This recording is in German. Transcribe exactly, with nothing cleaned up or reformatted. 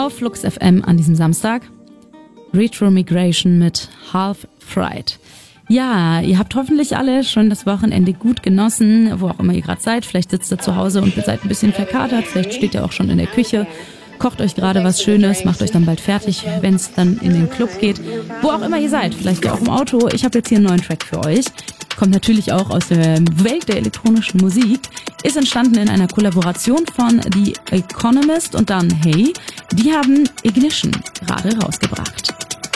auf Flux F M an diesem Samstag. Retro Migration mit Half Fried. Ja, ihr habt hoffentlich alle schon das Wochenende gut genossen, wo auch immer ihr gerade seid. Vielleicht sitzt ihr zu Hause und seid ein bisschen verkatert, vielleicht steht ihr auch schon in der Küche, kocht euch gerade was Schönes, macht euch dann bald fertig, wenn es dann in den Club geht. Wo auch immer ihr seid, vielleicht ja auch im Auto. Ich habe jetzt hier einen neuen Track für euch. Kommt natürlich auch aus der Welt der elektronischen Musik. Ist entstanden in einer Kollaboration von The Economist und dann Hey. Die haben Ignition gerade rausgebracht.